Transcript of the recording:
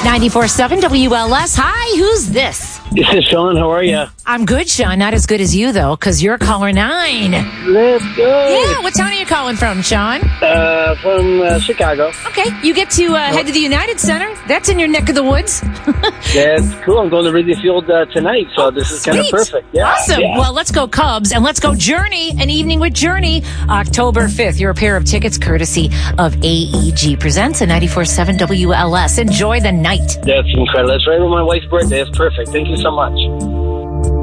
94.7 WLS. Hi, who's this? This is Sean. How are you? I'm good, Sean. Not as good as you, though, because you're caller 9. Let's go. Yeah, what town are you calling from, Sean? From Chicago. Okay, you get to head to the United Center. That's in your neck of the woods. That's cool. I'm going to Wrigley Field tonight, so this is kind of perfect. Yeah. Awesome. Yeah. Well, let's go Cubs, and let's go Journey, an evening with Journey, October 5th. You're a pair of tickets courtesy of AEG Presents at 94.7 WLS. Enjoy the night. That's incredible. That's right when my wife's birthday. That's perfect. Thank you so much.